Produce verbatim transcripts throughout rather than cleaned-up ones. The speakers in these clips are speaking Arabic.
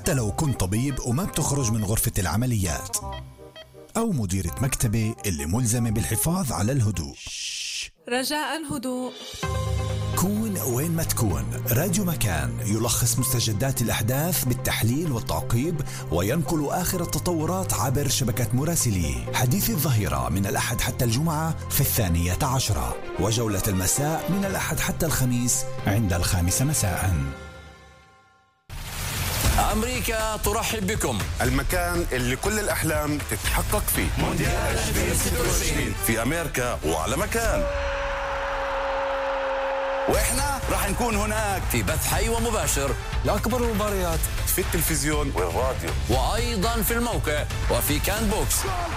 حتى لو كنت طبيب وما بتخرج من غرفة العمليات، أو مديرة مكتبة اللي ملزمة بالحفاظ على الهدوء. رجاء هدوء. كون وين ما تكون، راديو مكان يلخص مستجدات الأحداث بالتحليل والتعقيب، وينقل آخر التطورات عبر شبكة مراسليه. حديث الظهيرة من الأحد حتى الجمعة في الثانية عشرة، وجولة المساء من الأحد حتى الخميس عند الخامسة مساء. أمريكا ترحب بكم، المكان اللي كل الأحلام تتحقق فيه. مونديال ألفين وستة وعشرين في أمريكا وعلى مكان، وإحنا راح نكون هناك في بث حي ومباشر لأكبر المباريات في التلفزيون والراديو، وأيضا في الموقع وفي كان بوكس.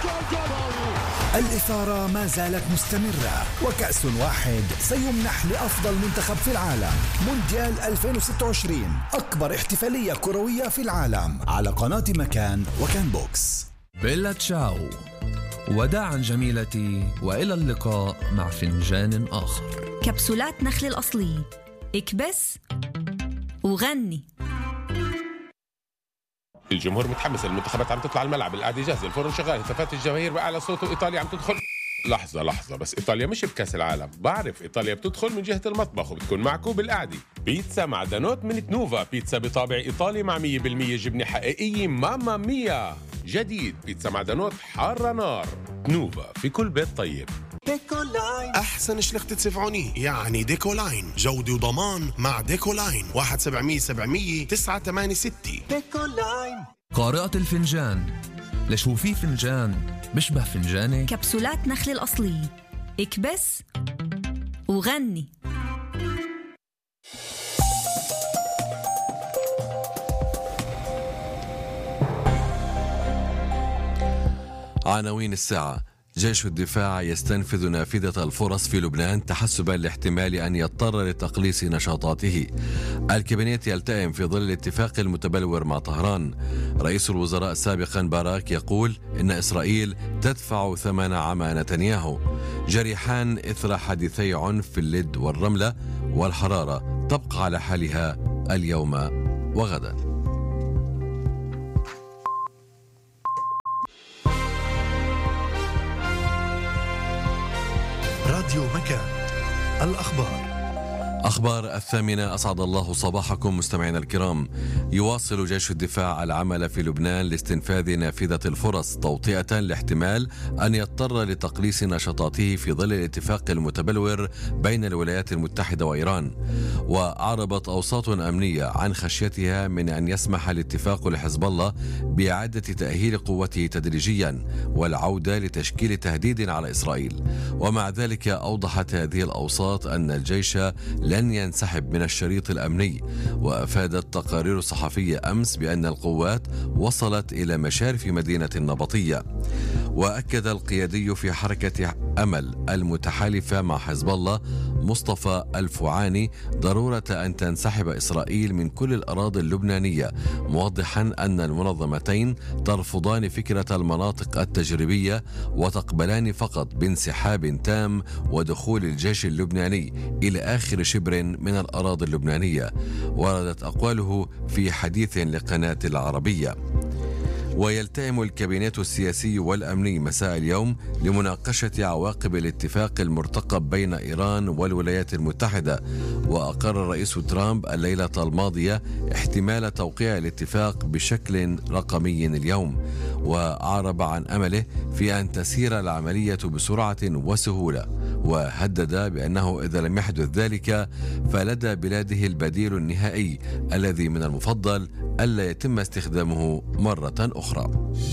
الإثارة ما زالت مستمرة، وكأس واحد سيمنح لأفضل منتخب في العالم. مونديال ألفين وستة وعشرين، أكبر احتفالية كروية في العالم، على قناة مكان وكان بوكس. بيلا تشاو، وداعا جميلتي، وإلى اللقاء مع فنجان آخر. كبسولات نخل الأصلية، اكبس وغني. الجمهور متحمس، المنتخبات عم تطلع الملعب، القعده جاهزه، الفرن شغال، هتافات الجماهير بأعلى صوت، وإيطاليا عم تدخل. لحظة لحظة بس، إيطاليا مش بكأس العالم. بعرف إيطاليا بتدخل من جهة المطبخ وبتكون معكم بالقعدة. بيتزا مع دانوت من تنوفا، بيتزا بطابع إيطالي مع مية بالمية جبنة حقيقية. ماما ميا جديد، بيتزا مع دانوت حارة نار. تنوفا، في كل بيت طيب. ديكولاين، أحسن شلختة سفعوني، يعني ديكولاين، جودة وضمان مع ديكولاين. واحد سبعمية سبعمية تسعة ثمانية ستة. ديكولاين. قارئة الفنجان، ليش هو في فنجان بشبه فنجاني؟ كبسولات نخل الأصلية، اكبس وغني. عناوين الساعة: جيش الدفاع يستنفذ نافذة الفرص في لبنان تحسبا لاحتمال أن يضطر لتقليص نشاطاته. الكابينيت يلتئم في ظل الاتفاق المتبلور مع طهران. رئيس الوزراء سابقا باراك يقول إن إسرائيل تدفع ثمن عمى نتنياهو. جريحان إثر حادثي عنف في اللد والرملة، والحرارة تبقى على حالها اليوم وغدا. راديو مكان، الأخبار. أخبار الثامنة، أسعد الله صباحكم مستمعينا الكرام. يواصل جيش الدفاع العمل في لبنان لاستنفاذ نافذة الفرص توطئة لاحتمال أن يضطر لتقليص نشاطاته في ظل الاتفاق المتبلور بين الولايات المتحدة وإيران. وأعربت أوساط أمنية عن خشيتها من أن يسمح الاتفاق لحزب الله بإعادة تأهيل قوته تدريجيا والعودة لتشكيل تهديد على إسرائيل. ومع ذلك أوضحت هذه الأوساط أن الجيش لن ينسحب من الشريط الأمني. وأفادت تقارير صحفية أمس بأن القوات وصلت إلى مشارف مدينة النبطية. وأكد القيادي في حركة أمل المتحالفة مع حزب الله مصطفى الفعاني ضرورة أن تنسحب إسرائيل من كل الأراضي اللبنانية، موضحا أن المنظمتين ترفضان فكرة المناطق التجريبية وتقبلان فقط بانسحاب تام ودخول الجيش اللبناني إلى آخر شبر من الأراضي اللبنانية. وردت أقواله في حديث لقناة العربية. ويلتئم الكابينيت السياسي والأمني مساء اليوم لمناقشة عواقب الاتفاق المرتقب بين إيران والولايات المتحدة. وأقر الرئيس ترامب الليلة الماضية احتمال توقيع الاتفاق بشكل رقمي اليوم، وأعرب عن أمله في أن تسير العملية بسرعة وسهولة، وهدد بأنه إذا لم يحدث ذلك فلدى بلاده البديل النهائي الذي من المفضل ألا يتم استخدامه مرة أخرى.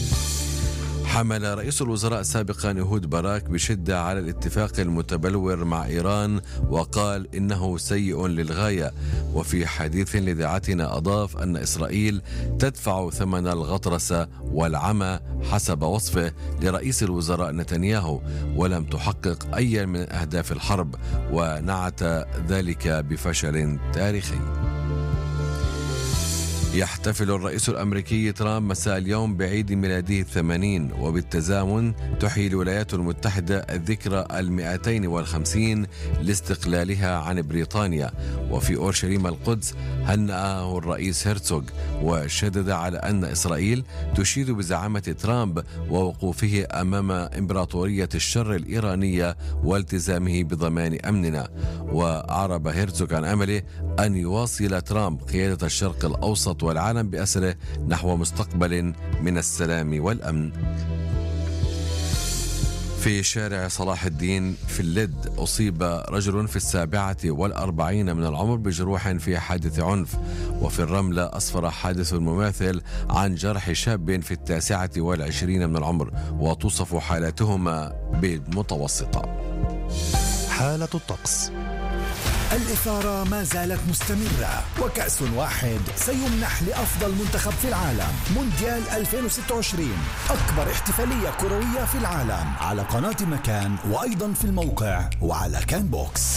حمل رئيس الوزراء سابقا يهود باراك بشدة على الاتفاق المتبلور مع إيران، وقال إنه سيء للغاية. وفي حديث لإذاعتنا أضاف أن إسرائيل تدفع ثمن الغطرسة والعمى حسب وصفه لرئيس الوزراء نتنياهو، ولم تحقق أي من أهداف الحرب، ونعت ذلك بفشل تاريخي. يحتفل الرئيس الأمريكي ترامب مساء اليوم بعيد ميلاده الثمانين، وبالتزامن تحيي الولايات المتحدة الذكرى المئتين والخمسين لاستقلالها عن بريطانيا. وفي أورشليم القدس هنأه الرئيس هيرتسوغ وشدد على أن إسرائيل تشيد بزعامة ترامب ووقوفه أمام إمبراطورية الشر الإيرانية والتزامه بضمان أمننا. وأعرب هيرتسوغ عن أمله أن يواصل ترامب قيادة الشرق الأوسط والعالم بأسره نحو مستقبل من السلام والأمن. في شارع صلاح الدين في اللد أصيب رجل في السابعة والأربعين من العمر بجروح في حادث عنف. وفي الرملة أسفر حادث مماثل عن جرح شاب في التاسعة والعشرين من العمر، وتوصف حالتهما بالمتوسطة. حالة الطقس. الإثارة ما زالت مستمرة، وكأس واحد سيمنح لأفضل منتخب في العالم مونديال ألفين وستة وعشرين، أكبر احتفالية كروية في العالم، على قناة مكان وأيضا في الموقع وعلى كان بوكس.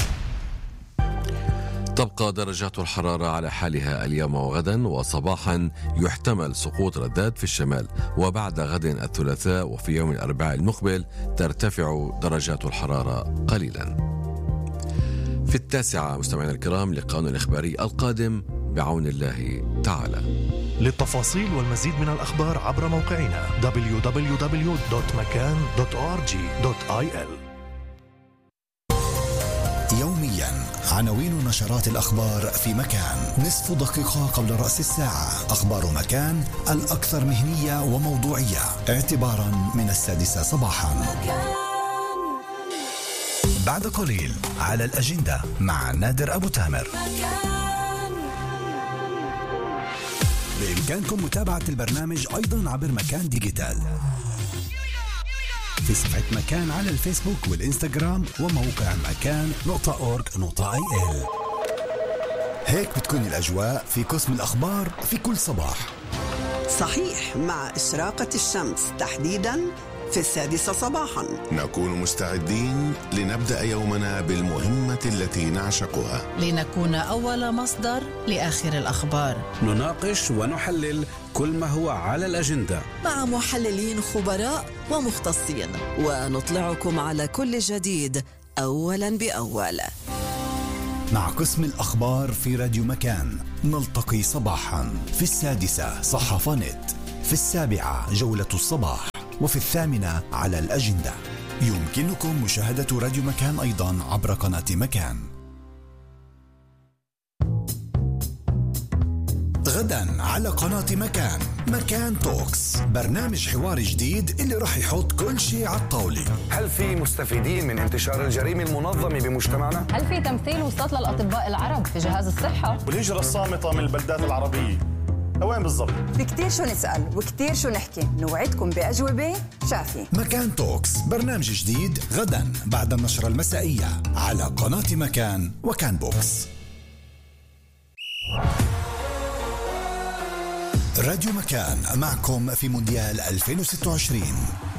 تبقى درجات الحرارة على حالها اليوم وغدا، وصباحا يحتمل سقوط ردات في الشمال، وبعد غد الثلاثاء وفي يوم الأربعاء المقبل ترتفع درجات الحرارة قليلا. في التاسعة مستمعينا الكرام لقاءنا الإخباري القادم بعون الله تعالى. للتفاصيل والمزيد من الأخبار عبر موقعنا دبليو دبليو دبليو دوت مكان دوت أو آر جي دوت آي إل. يوميا عناوين نشرات الأخبار في مكان، نصف دقيقة قبل رأس الساعة. أخبار مكان الأكثر مهنية وموضوعية اعتبارا من السادسة صباحا. بعد قليل على الأجندة مع نادر أبو تامر. بإمكانكم متابعة البرنامج أيضا عبر مكان ديجيتال في صفحة مكان على الفيسبوك والإنستغرام وموقع مكان نقطة أورج نقطة آي إل. هيك بتكون الأجواء في قسم الأخبار في كل صباح. صحيح، مع إشراقة الشمس تحديداً في السادسة صباحاً نكون مستعدين لنبدأ يومنا بالمهمة التي نعشقها، لنكون أول مصدر لآخر الأخبار. نناقش ونحلل كل ما هو على الأجندة مع محللين خبراء ومختصين، ونطلعكم على كل جديد أولاً بأول. مع قسم الأخبار في راديو مكان نلتقي صباحاً في السادسة صحافة نت، في السابعة جولة الصباح، وفي الثامنة على الأجندة. يمكنكم مشاهدة راديو مكان أيضا عبر قناة مكان. غدا على قناة مكان مكان توكس، برنامج حواري جديد اللي راح يحط كل شيء على الطاولة. هل في مستفيدين من انتشار الجريمة المنظمة بمجتمعنا؟ هل في تمثيل وصلت للأطباء العرب في جهاز الصحة؟ والهجرة الصامتة من البلدات العربية وين بالضبط؟ في كتير شو نسأل وكتير شو نحكي، نوعدكم بأجوبة شافية. مكان توكس برنامج جديد غدا بعد النشرة المسائية على قناة مكان وكان بوكس. راديو مكان معكم في مونديال ألفين وستة وعشرين.